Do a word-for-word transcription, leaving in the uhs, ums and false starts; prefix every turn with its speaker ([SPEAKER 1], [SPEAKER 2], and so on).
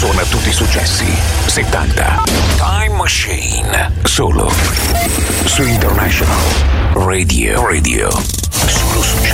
[SPEAKER 1] Suona tutti i successi settanta. Time Machine. Solo su International Radio. Radio. Solo successi.